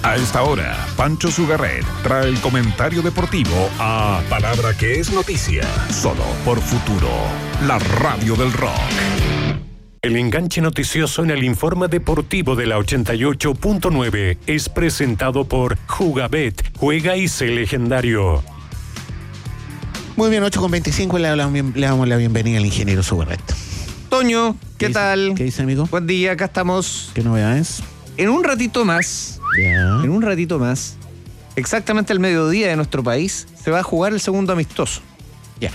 A esta hora, Pancho Sugarret trae el comentario deportivo a Palabra que es noticia, solo por Futuro, la radio del rock. El enganche noticioso en el informe deportivo de la 88.9 es presentado por Jugabet, juega y sé legendario. Muy bien, 8:25, le damos la bienvenida al ingeniero Sugarret. Toño, ¿qué tal? ¿Qué dice, amigo? Buen día, acá estamos. ¿Qué novedades? En un ratito más, exactamente al mediodía de nuestro país, se va a jugar el segundo amistoso. Ya.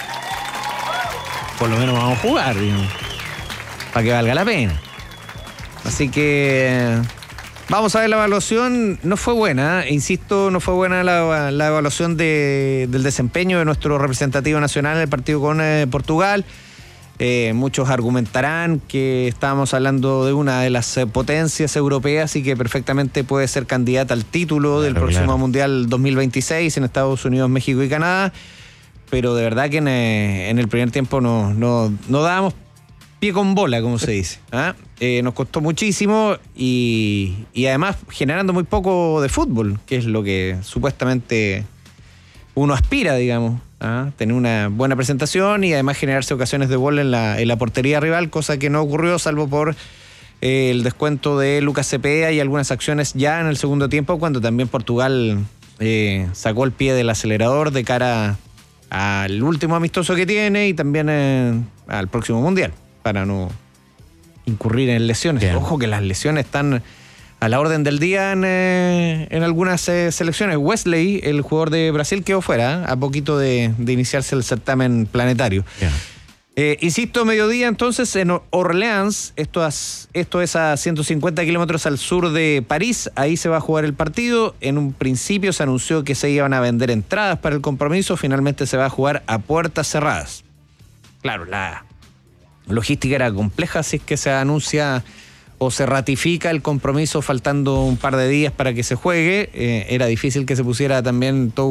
Por lo menos vamos a jugar, digamos, para que valga la pena. Así que vamos a ver la evaluación. No fue buena, insisto, no fue buena la evaluación del desempeño de nuestro representativo nacional en el partido con Portugal. Muchos argumentarán que estábamos hablando de una de las potencias europeas y que perfectamente puede ser candidata al título del próximo Mundial 2026 en Estados Unidos, México y Canadá, pero de verdad que en el primer tiempo no dábamos pie con bola, como se dice. Nos costó muchísimo y además generando muy poco de fútbol, que es lo que supuestamente uno aspira, digamos. Tener una buena presentación y además generarse ocasiones de gol en la portería rival, cosa que no ocurrió salvo por el descuento de Lucas Cepeda y algunas acciones ya en el segundo tiempo, cuando también Portugal sacó el pie del acelerador de cara al último amistoso que tiene y también al próximo Mundial, para no incurrir en lesiones. Bien. Ojo que las lesiones están a la orden del día en algunas selecciones. Wesley, el jugador de Brasil, quedó fuera a poquito de iniciarse el certamen planetario. Insisto, mediodía entonces en Orleans, esto es a 150 kilómetros al sur de París, ahí se va a jugar el partido. En un principio se anunció que se iban a vender entradas para el compromiso, finalmente se va a jugar a puertas cerradas. Claro, la logística era compleja, así es que se anuncia o se ratifica el compromiso faltando un par de días para que se juegue. Era difícil que se pusiera también todo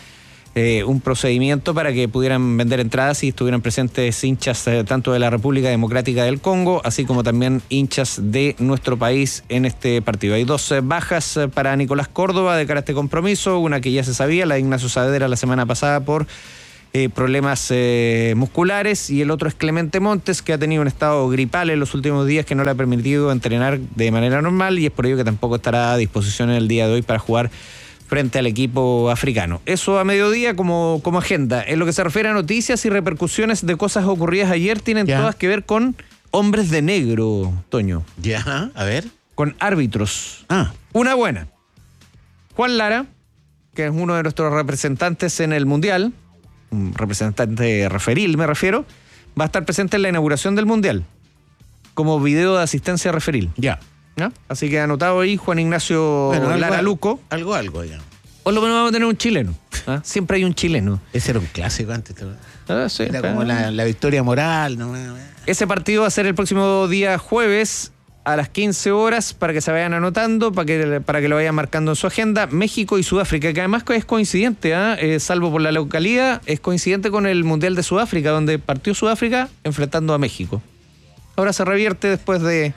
un procedimiento para que pudieran vender entradas y estuvieran presentes hinchas tanto de la República Democrática del Congo, así como también hinchas de nuestro país en este partido. Hay dos bajas para Nicolás Córdoba de cara a este compromiso, una que ya se sabía, la de Ignacio Saavedra la semana pasada por problemas musculares, y el otro es Clemente Montes, que ha tenido un estado gripal en los últimos días que no le ha permitido entrenar de manera normal, y es por ello que tampoco estará a disposición en el día de hoy para jugar frente al equipo africano. Eso a mediodía como agenda. En lo que se refiere a noticias y repercusiones de cosas ocurridas ayer, tienen todas que ver con hombres de negro, Toño. Ya, a ver. Con árbitros. Una buena. Juan Lara, que es uno de nuestros representantes en el Mundial, un representante referil me refiero, va a estar presente en la inauguración del Mundial como video de asistencia referil. Ya. Así que anotado ahí Juan Ignacio Lara Luco. Algo ya. Por lo menos vamos a tener un chileno. Siempre hay un chileno. Ese era un clásico antes. Sí, era como la victoria moral. ¿No? Ese partido va a ser el próximo día jueves a las 15 horas, para que se vayan anotando, para que lo vayan marcando en su agenda. México y Sudáfrica, que además es coincidente, salvo por la localidad, es coincidente con el Mundial de Sudáfrica, donde partió Sudáfrica enfrentando a México. Ahora se revierte después de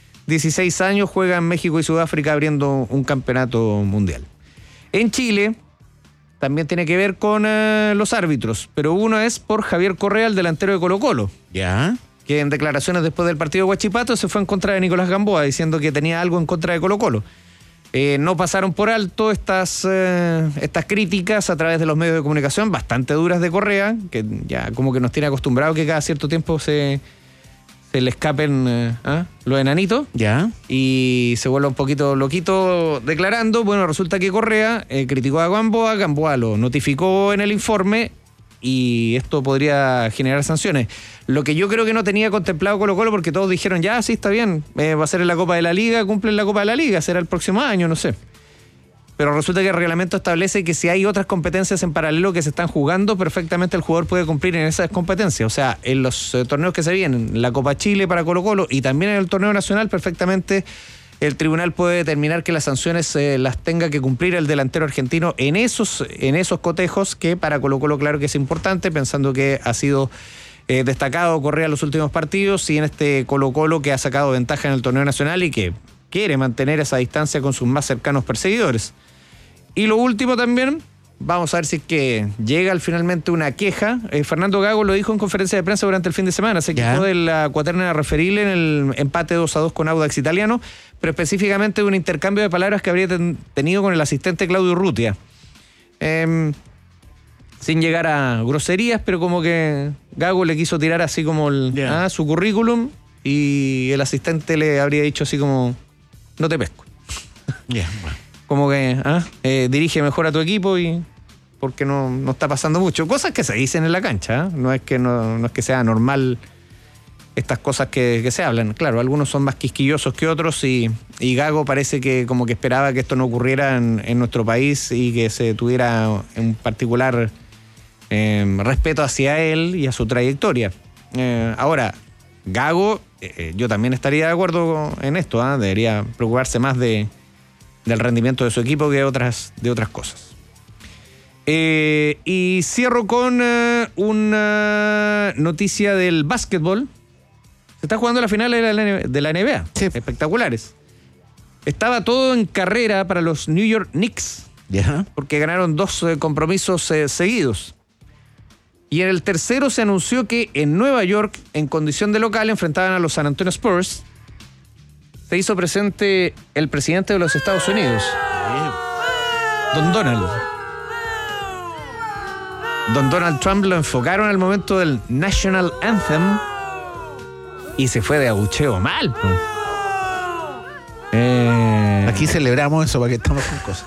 16 años, juegan México y Sudáfrica abriendo un campeonato mundial. En Chile también tiene que ver con los árbitros, pero uno es por Javier Correa, el delantero de Colo-Colo. Ya. Que en declaraciones después del partido de Huachipato se fue en contra de Nicolás Gamboa, diciendo que tenía algo en contra de Colo-Colo. No pasaron por alto estas críticas a través de los medios de comunicación, bastante duras de Correa, que ya como que nos tiene acostumbrado que cada cierto tiempo se le escapen los enanitos. Ya. Y se vuelve un poquito loquito declarando. Bueno, resulta que Correa criticó a Gamboa lo notificó en el informe, y esto podría generar sanciones. Lo que yo creo que no tenía contemplado Colo-Colo, porque todos dijeron, ya, sí, está bien, va a ser en la Copa de la Liga, cumplen la Copa de la Liga, será el próximo año, no sé. Pero resulta que el reglamento establece que si hay otras competencias en paralelo que se están jugando, perfectamente el jugador puede cumplir en esas competencias. O sea, en los torneos que se vienen, la Copa Chile para Colo-Colo y también en el torneo nacional, perfectamente el tribunal puede determinar que las sanciones las tenga que cumplir el delantero argentino en esos cotejos, que para Colo-Colo claro que es importante, pensando que ha sido destacado Correa en los últimos partidos, y en este Colo-Colo que ha sacado ventaja en el torneo nacional y que quiere mantener esa distancia con sus más cercanos perseguidores. Y lo último también, vamos a ver si es que llega finalmente una queja. Fernando Gago lo dijo en conferencia de prensa durante el fin de semana. Se quejó de la cuaterna referible en el empate 2-2 con Audax Italiano, pero específicamente de un intercambio de palabras que habría tenido con el asistente Claudio Urrutia. Sin llegar a groserías, pero como que Gago le quiso tirar así como su currículum y el asistente le habría dicho así como, no te pesco. Bueno. Como que dirige mejor a tu equipo y porque no está pasando mucho. Cosas que se dicen en la cancha, no es que sea normal estas cosas que se hablan. Claro, algunos son más quisquillosos que otros y Gago parece que como que esperaba que esto no ocurriera en nuestro país y que se tuviera en particular respeto hacia él y a su trayectoria. Ahora, Gago, yo también estaría de acuerdo en esto, debería preocuparse más del rendimiento de su equipo que de otras cosas. Y cierro con una noticia del básquetbol. Se está jugando la final de la NBA. Sí. Espectaculares. Estaba todo en carrera para los New York Knicks. Porque ganaron 2 compromisos seguidos. Y en el tercero se anunció que en Nueva York, en condición de local, enfrentaban a los San Antonio Spurs. Se hizo presente el presidente de los Estados Unidos, Don Donald Trump. Lo enfocaron al momento del National Anthem y se fue de abucheo mal. Aquí celebramos eso para que estamos con cosas.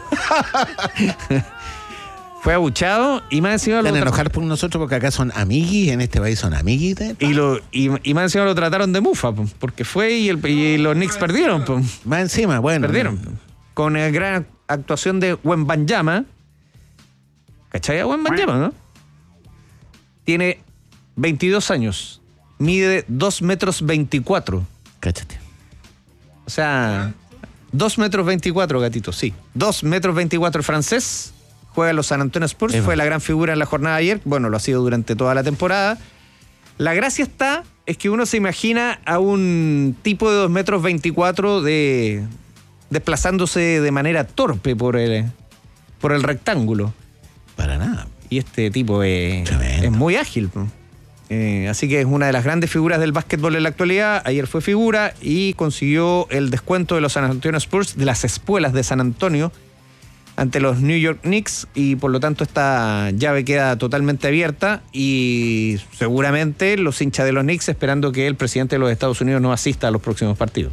Fue abuchado y más encima Van a enojar por nosotros porque acá son amiguis, en este país son amiguis. Y más encima lo trataron de mufa, porque fue y los Knicks perdieron. Más encima, bueno. Perdieron. Con la gran actuación de Wembanyama. ¿Cachai a Wembanyama, no? Tiene 22 años. Mide 2 metros 24. Cáchate. O sea, 2 metros 24, gatito, sí. 2 metros 24 francés. Juega en los San Antonio Spurs, fue la gran figura en la jornada de ayer, bueno, lo ha sido durante toda la temporada. La gracia es que uno se imagina a un tipo de 2 metros 24 desplazándose de manera torpe por el rectángulo. Para nada. Y este tipo es muy ágil. Así que es una de las grandes figuras del básquetbol en la actualidad. Ayer fue figura y consiguió el descuento de los San Antonio Spurs, de las espuelas de San Antonio, ante los New York Knicks, y por lo tanto esta llave queda totalmente abierta y seguramente los hinchas de los Knicks esperando que el presidente de los Estados Unidos no asista a los próximos partidos.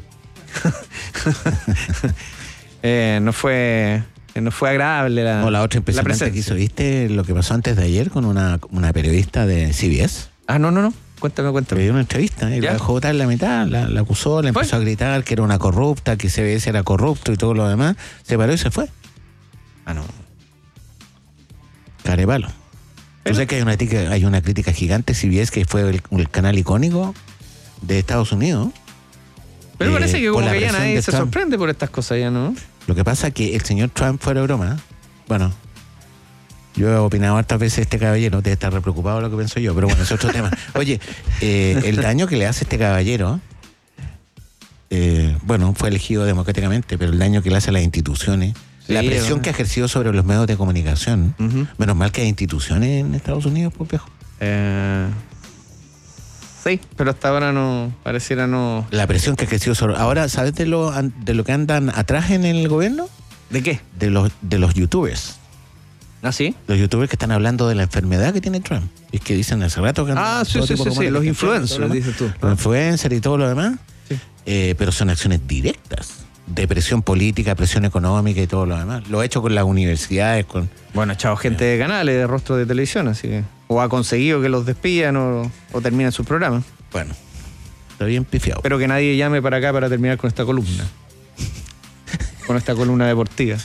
No fue agradable la otra impresionante que hizo, ¿viste lo que pasó antes de ayer con una periodista de CBS? No. Cuéntame. Le dio una entrevista y la dejó botar en la mitad, la acusó, le empezó a gritar que era una corrupta, que CBS era corrupto y todo lo demás. Se paró y se fue. No. Carepalo. Tú sabes que hay una crítica gigante, CBS, que fue el canal icónico de Estados Unidos. Pero parece que como que ya nadie se sorprende por estas cosas ya, ¿no? Lo que pasa es que el señor Trump, fuera de broma, bueno, yo he opinado hartas veces este caballero, debe estar re preocupado de lo que pienso yo, pero bueno, es otro tema. Oye, el daño que le hace este caballero, bueno, fue elegido democráticamente, pero el daño que le hace a las instituciones, la presión que ha ejercido sobre los medios de comunicación, menos mal que hay instituciones en Estados Unidos, pues viejo. Sí, pero hasta ahora pareciera no. La presión que ha ejercido sobre. Ahora, ¿sabes de lo que andan atrás en el gobierno? ¿De qué? De los youtubers. ¿Ah, sí? Los youtubers que están hablando de la enfermedad que tiene Trump. Es que dicen hace rato que sí, los influencers, dices tú. Los influencers y todo lo demás. Sí. Pero son acciones directas de presión política, presión económica y todo lo demás. Lo ha hecho con las universidades, Bueno, ha echado gente de canales, de rostros de televisión, así que. O ha conseguido que los despidan o terminen sus programas. Bueno, está bien pifiado. Espero que nadie llame para acá para terminar con esta columna. Con esta columna deportiva.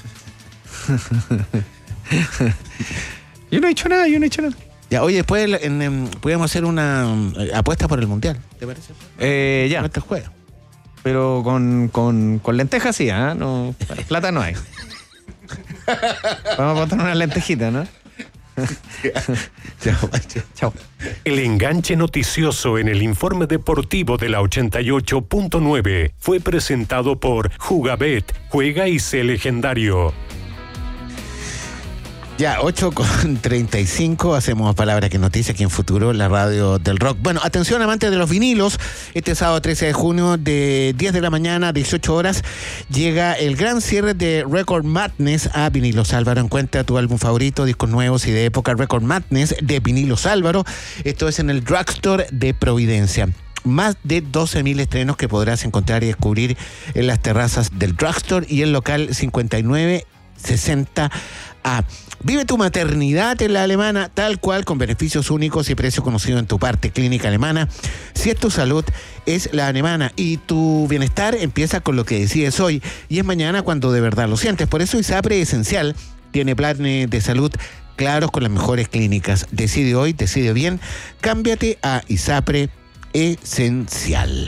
Yo no he hecho nada. Ya, oye, después podríamos hacer una apuesta por el Mundial, ¿te parece? Ya. Este juega. Pero con lentejas sí, No, plata no hay. Vamos a botar una lentejita, ¿no? Chao, Pancho. Chao. El enganche noticioso en el informe deportivo de la 88.9 fue presentado por Jugabet, juega y sé legendario. Ya, 8:35, hacemos Palabra que Noticia aquí en Futuro, la radio del rock. Bueno, atención amantes de los vinilos, este sábado 13 de junio de 10 de la mañana a 18 horas llega el gran cierre de Record Madness a Vinilos Álvaro. Encuentra tu álbum favorito, discos nuevos y de época, Record Madness de Vinilos Álvaro. Esto es en el Drugstore de Providencia. Más de 12.000 estrenos que podrás encontrar y descubrir en las terrazas del Drugstore y el local 5960A. Vive tu maternidad en la Alemana, tal cual, con beneficios únicos y precio conocido en tu parte. Clínica Alemana. Si es tu salud, es la alemana. Y tu bienestar empieza con lo que decides hoy. Y es mañana cuando de verdad lo sientes. Por eso ISAPRE Esencial tiene planes de salud claros con las mejores clínicas. Decide hoy, decide bien. Cámbiate a ISAPRE Esencial.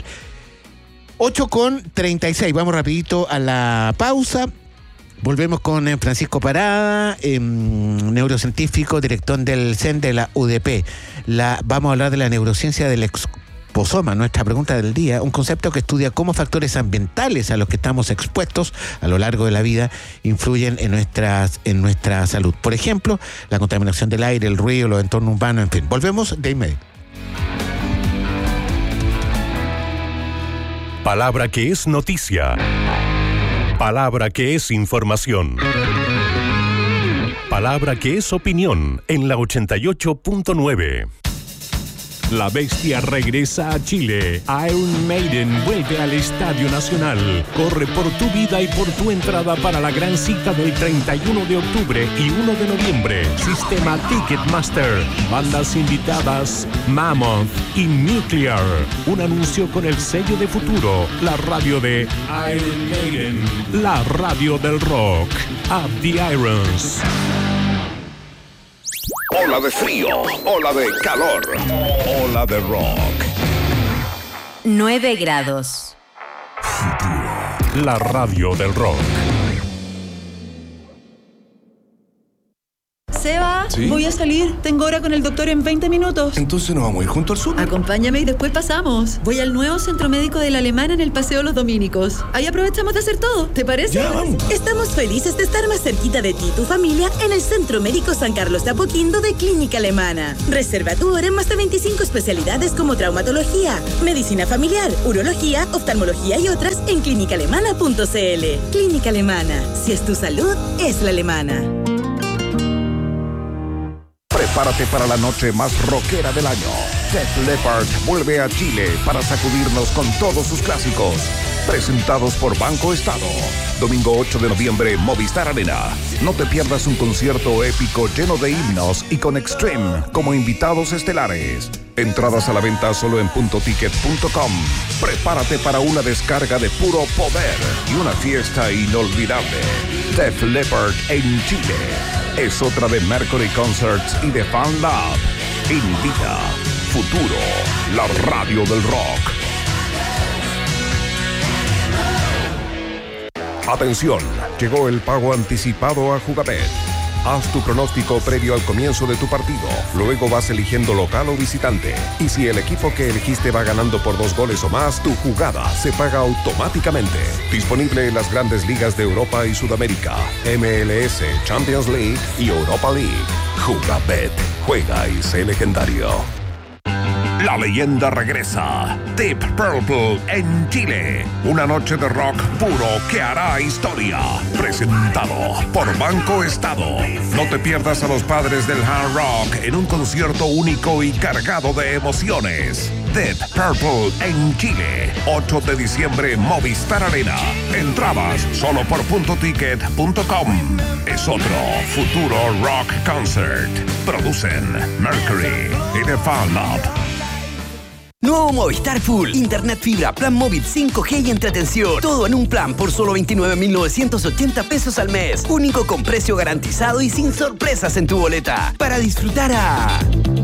8:36. Vamos rapidito a la pausa. Volvemos con Francisco Parada, neurocientífico, director del CEN de la UDP. Vamos a hablar de la neurociencia del exposoma, nuestra pregunta del día, un concepto que estudia cómo factores ambientales a los que estamos expuestos a lo largo de la vida influyen en nuestra salud. Por ejemplo, la contaminación del aire, el ruido, los entornos urbanos, en fin. Volvemos de inmediato. Palabra que es noticia. Palabra que es información. Palabra que es opinión en la 88.9. La Bestia regresa a Chile. Iron Maiden vuelve al Estadio Nacional. Corre por tu vida y por tu entrada para la gran cita del 31 de octubre y 1 de noviembre. Sistema Ticketmaster. Bandas invitadas Mammoth y Nuclear. Un anuncio con el sello de Futuro. La radio de Iron Maiden. La radio del rock. Up the Irons. Ola de frío, ola de calor, ola de rock. 9 grados. La radio del rock. Seba, ¿Sí? Voy a salir. Tengo hora con el doctor en 20 minutos. Entonces nos vamos a ir junto al súper. Acompáñame y después pasamos. Voy al nuevo centro médico de la Alemana en el Paseo Los Dominicos. Ahí aprovechamos de hacer todo. ¿Te parece? Ya, vamos. Estamos felices de estar más cerquita de ti y tu familia en el Centro Médico San Carlos de Apoquindo de Clínica Alemana. Reserva tu hora en más de 25 especialidades como traumatología, medicina familiar, urología, oftalmología y otras en clínicaalemana.cl. Clínica Alemana. Si es tu salud, es la alemana. Prepárate para la noche más rockera del año. Def Leppard vuelve a Chile para sacudirnos con todos sus clásicos. Presentados por Banco Estado. Domingo 8 de noviembre, Movistar Arena. No te pierdas un concierto épico lleno de himnos y con Extreme como invitados estelares. Entradas a la venta solo en puntoticket.com. Prepárate para una descarga de puro poder y una fiesta inolvidable. Def Leppard en Chile. Es otra de Mercury Concerts y de Fan Lab. Invita Futuro, la radio del rock. Atención, llegó el pago anticipado a Jugabet. Haz tu pronóstico previo al comienzo de tu partido. Luego vas eligiendo local o visitante. Y si el equipo que elegiste va ganando por 2 goles o más, tu jugada se paga automáticamente. Disponible en las grandes ligas de Europa y Sudamérica, MLS, Champions League y Europa League. Jugabet. Juega y sé legendario. La leyenda regresa. Deep Purple en Chile. Una noche de rock puro que hará historia. Presentado por Banco Estado. No te pierdas a los padres del hard rock en un concierto único y cargado de emociones. Deep Purple en Chile. 8 de diciembre, Movistar Arena. Entradas solo por puntoticket.com. Es otro Futuro Rock Concert. Producen Mercury y The Fan Lab. Nuevo Movistar Full. Internet fibra, plan móvil 5G y entretención. Todo en un plan por solo 29.980 pesos al mes. Único con precio garantizado y sin sorpresas en tu boleta. Para disfrutar a...